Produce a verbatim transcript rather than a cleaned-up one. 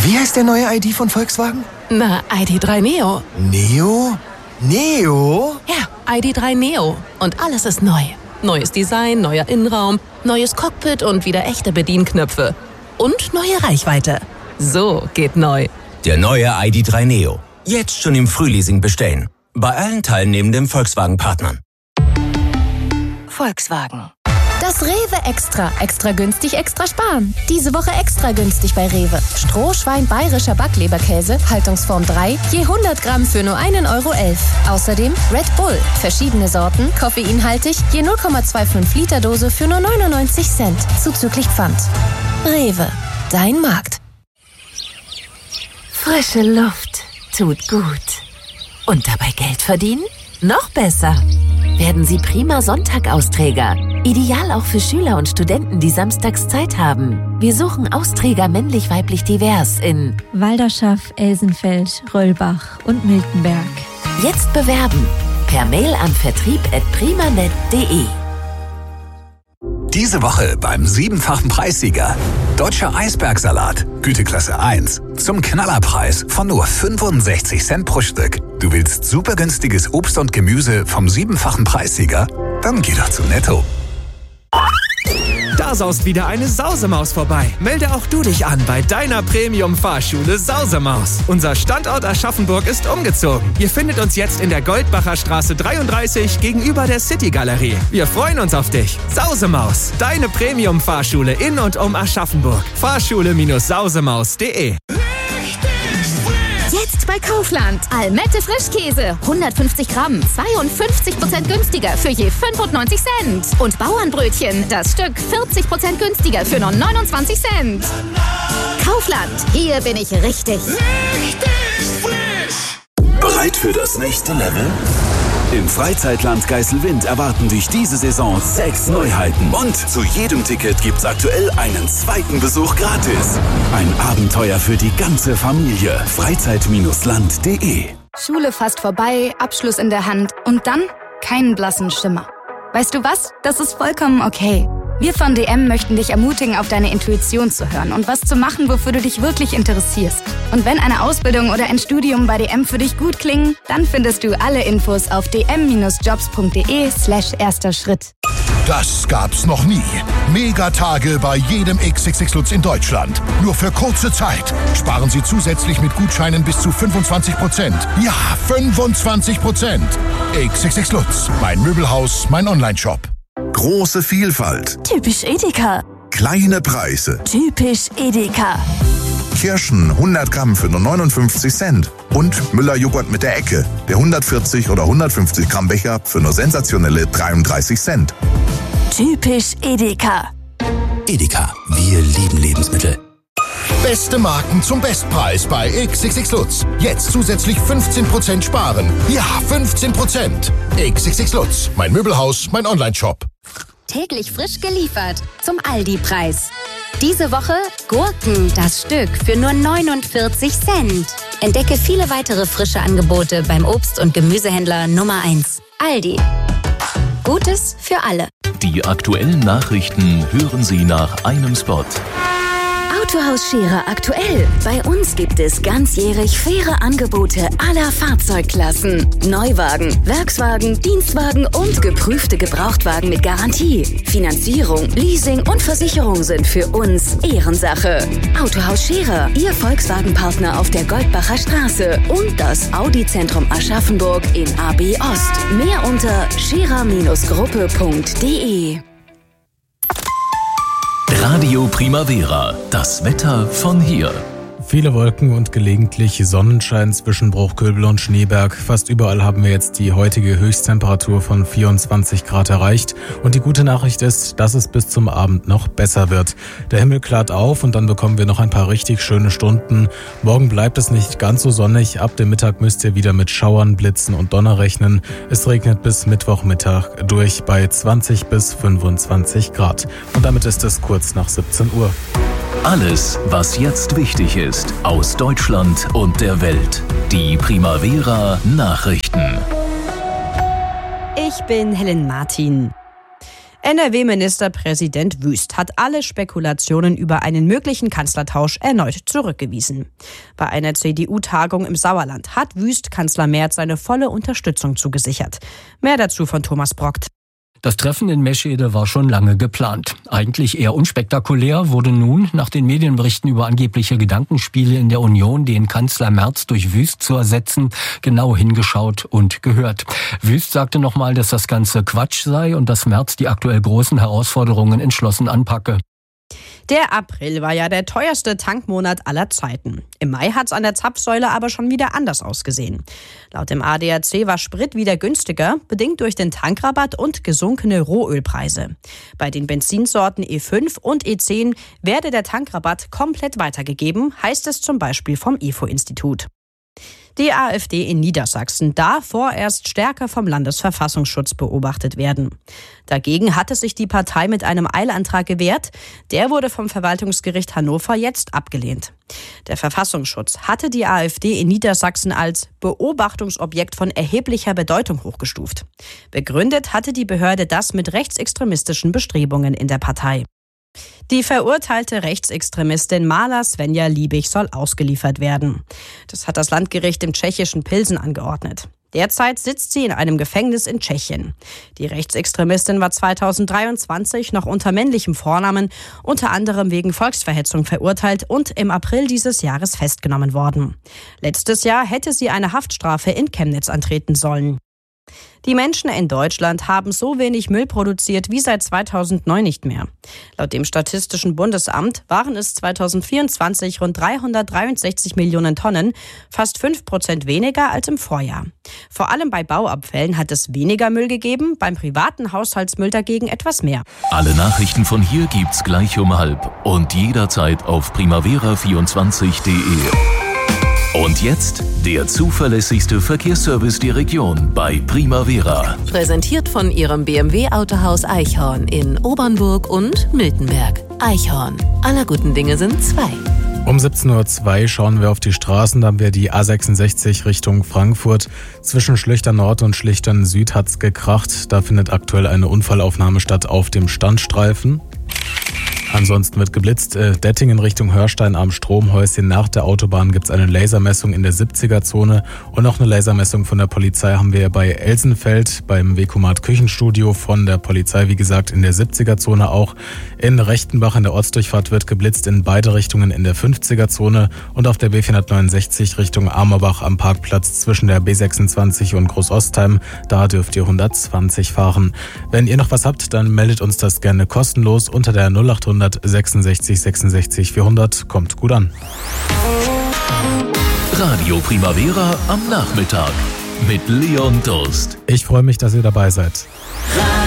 Wie heißt der neue I D von Volkswagen? Na, I D drei Neo. Neo? Neo? Ja, I D drei Neo. Und alles ist neu. Neues Design, neuer Innenraum, neues Cockpit und wieder echte Bedienknöpfe. Und neue Reichweite. So geht neu. Der neue I D drei Neo. Jetzt schon im Frühleasing bestellen. Bei allen teilnehmenden Volkswagen-Partnern. Volkswagen. Das Rewe Extra. Extra günstig, extra sparen. Diese Woche extra günstig bei Rewe. Strohschwein bayerischer Backleberkäse, Haltungsform drei, je hundert Gramm für nur einen Euro elf. Außerdem Red Bull. Verschiedene Sorten, koffeinhaltig, je null Komma fünfundzwanzig Liter Dose für nur neunundneunzig Cent. Zuzüglich Pfand. Rewe. Dein Markt. Frische Luft tut gut. Und dabei Geld verdienen? Noch besser. Werden Sie prima Sonntag-Austräger. Ideal auch für Schüler und Studenten, die samstags Zeit haben. Wir suchen Austräger männlich-weiblich divers in Walderschaff, Elsenfeld, Röllbach und Miltenberg. Jetzt bewerben. Per Mail an vertrieb at primanet punkt de. Diese Woche beim siebenfachen Preissieger. Deutscher Eisbergsalat, Güteklasse eins. Zum Knallerpreis von nur fünfundsechzig Cent pro Stück. Du willst super günstiges Obst und Gemüse vom siebenfachen Preissieger? Dann geh doch zu Netto. Da saust wieder eine Sausemaus vorbei. Melde auch du dich an bei deiner Premium-Fahrschule Sausemaus. Unser Standort Aschaffenburg ist umgezogen. Ihr findet uns jetzt in der Goldbacher Straße dreiunddreißig gegenüber der City-Galerie. Wir freuen uns auf dich. Sausemaus, deine Premium-Fahrschule in und um Aschaffenburg. Fahrschule Sausemaus punkt de. Jetzt bei Kaufland. Almette Frischkäse. hundertfünfzig Gramm. zweiundfünfzig Prozent günstiger für je fünfundneunzig Cent. Und Bauernbrötchen. Das Stück vierzig Prozent günstiger für nur neunundzwanzig Cent. Kaufland. Hier bin ich richtig. Richtig frisch. Bereit für das nächste Level? Im Freizeitland Geiselwind erwarten dich diese Saison sechs Neuheiten. Und zu jedem Ticket gibt's aktuell einen zweiten Besuch gratis. Ein Abenteuer für die ganze Familie. Freizeit Land punkt de. Schule fast vorbei, Abschluss in der Hand und dann keinen blassen Schimmer. Weißt du was? Das ist vollkommen okay. Wir von D M möchten dich ermutigen, auf deine Intuition zu hören und was zu machen, wofür du dich wirklich interessierst. Und wenn eine Ausbildung oder ein Studium bei D M für dich gut klingen, dann findest du alle Infos auf d m jobs punkt de slash erster Schritt. Das gab's noch nie. Megatage bei jedem X X X Lutz in Deutschland. Nur für kurze Zeit. Sparen Sie zusätzlich mit Gutscheinen bis zu fünfundzwanzig Prozent. Ja, fünfundzwanzig Prozent. X X X Lutz. Mein Möbelhaus, mein Onlineshop. Große Vielfalt. Typisch Edeka. Kleine Preise. Typisch Edeka. Kirschen hundert Gramm für nur neunundfünfzig Cent. Und Müller-Joghurt mit der Ecke. Der hundertvierzig oder hundertfünfzig Gramm Becher für nur sensationelle dreiunddreißig Cent. Typisch Edeka. Edeka, wir lieben Lebensmittel. Beste Marken zum Bestpreis bei X X X Lutz. Jetzt zusätzlich fünfzehn Prozent sparen. Ja, fünfzehn Prozent. X X X Lutz. Mein Möbelhaus, mein Onlineshop. Täglich frisch geliefert zum Aldi-Preis. Diese Woche Gurken, das Stück für nur neunundvierzig Cent. Entdecke viele weitere frische Angebote beim Obst- und Gemüsehändler Nummer eins. Aldi. Gutes für alle. Die aktuellen Nachrichten hören Sie nach einem Spot. Autohaus Scherer aktuell. Bei uns gibt es ganzjährig faire Angebote aller Fahrzeugklassen. Neuwagen, Werkswagen, Dienstwagen und geprüfte Gebrauchtwagen mit Garantie. Finanzierung, Leasing und Versicherung sind für uns Ehrensache. Autohaus Scherer, Ihr Volkswagen-Partner auf der Goldbacher Straße und das Audi-Zentrum Aschaffenburg in A B Ost. Mehr unter scherer Gruppe punkt de. Radio Primavera, das Wetter von hier. Viele Wolken und gelegentlich Sonnenschein zwischen Bruchköbel und Schneeberg. Fast überall haben wir jetzt die heutige Höchsttemperatur von vierundzwanzig Grad erreicht. Und die gute Nachricht ist, dass es bis zum Abend noch besser wird. Der Himmel klart auf und dann bekommen wir noch ein paar richtig schöne Stunden. Morgen bleibt es nicht ganz so sonnig. Ab dem Mittag müsst ihr wieder mit Schauern, Blitzen und Donner rechnen. Es regnet bis Mittwochmittag durch bei zwanzig bis fünfundzwanzig Grad. Und damit ist es kurz nach siebzehn Uhr. Alles, was jetzt wichtig ist, aus Deutschland und der Welt. Die Primavera Nachrichten. Ich bin Helen Martin. N R W-Ministerpräsident Wüst hat alle Spekulationen über einen möglichen Kanzlertausch erneut zurückgewiesen. Bei einer C D U-Tagung im Sauerland hat Wüst Kanzler Merz seine volle Unterstützung zugesichert. Mehr dazu von Thomas Brockt. Das Treffen in Meschede war schon lange geplant. Eigentlich eher unspektakulär, wurde nun nach den Medienberichten über angebliche Gedankenspiele in der Union, den Kanzler Merz durch Wüst zu ersetzen, genau hingeschaut und gehört. Wüst sagte nochmal, dass das Ganze Quatsch sei und dass Merz die aktuell großen Herausforderungen entschlossen anpacke. Der April war ja der teuerste Tankmonat aller Zeiten. Im Mai hat es an der Zapfsäule aber schon wieder anders ausgesehen. Laut dem A D A C war Sprit wieder günstiger, bedingt durch den Tankrabatt und gesunkene Rohölpreise. Bei den Benzinsorten E fünf und E zehn werde der Tankrabatt komplett weitergegeben, heißt es zum Beispiel vom I F O-Institut. Die AfD in Niedersachsen darf vorerst stärker vom Landesverfassungsschutz beobachtet werden. Dagegen hatte sich die Partei mit einem Eilantrag gewehrt. Der wurde vom Verwaltungsgericht Hannover jetzt abgelehnt. Der Verfassungsschutz hatte die AfD in Niedersachsen als Beobachtungsobjekt von erheblicher Bedeutung hochgestuft. Begründet hatte die Behörde das mit rechtsextremistischen Bestrebungen in der Partei. Die verurteilte Rechtsextremistin Mala Svenja Liebig soll ausgeliefert werden. Das hat das Landgericht im tschechischen Pilsen angeordnet. Derzeit sitzt sie in einem Gefängnis in Tschechien. Die Rechtsextremistin war zweitausenddreiundzwanzig noch unter männlichem Vornamen, unter anderem wegen Volksverhetzung verurteilt und im April dieses Jahres festgenommen worden. Letztes Jahr hätte sie eine Haftstrafe in Chemnitz antreten sollen. Die Menschen in Deutschland haben so wenig Müll produziert wie seit zweitausendneun nicht mehr. Laut dem Statistischen Bundesamt waren es zweitausendvierundzwanzig rund dreihundertdreiundsechzig Millionen Tonnen, fast fünf Prozent weniger als im Vorjahr. Vor allem bei Bauabfällen hat es weniger Müll gegeben, beim privaten Haushaltsmüll dagegen etwas mehr. Alle Nachrichten von hier gibt's gleich um halb und jederzeit auf primavera vierundzwanzig punkt de. Und jetzt der zuverlässigste Verkehrsservice der Region bei Primavera. Präsentiert von Ihrem B M W-Autohaus Eichhorn in Obernburg und Miltenberg. Eichhorn. Aller guten Dinge sind zwei. Um siebzehn Uhr zwei schauen wir auf die Straßen. Da haben wir die A sechsundsechzig Richtung Frankfurt. Zwischen Schlüchtern Nord und Schlüchtern Süd hat's gekracht. Da findet aktuell eine Unfallaufnahme statt auf dem Standstreifen. Ansonsten wird geblitzt. Äh, Dettingen Richtung Hörstein am Stromhäuschen. Nach der Autobahn gibt es eine Lasermessung in der siebziger-Zone. Und noch eine Lasermessung von der Polizei haben wir bei Elsenfeld beim Wekomat Küchenstudio von der Polizei. Wie gesagt, in der siebziger-Zone auch. In Rechtenbach in der Ortsdurchfahrt wird geblitzt in beide Richtungen in der fünfziger-Zone. Und auf der B vierhundertneunundsechzig Richtung Amerbach am Parkplatz zwischen der B sechsundzwanzig und Großostheim. Da dürft ihr hundertzwanzig fahren. Wenn ihr noch was habt, dann meldet uns das gerne kostenlos unter der null acht hundert sechsundsechzig sechsundsechzig vierhundert. Kommt gut an. Radio Primavera am Nachmittag mit Leon Durst. Ich freue mich, dass ihr dabei seid.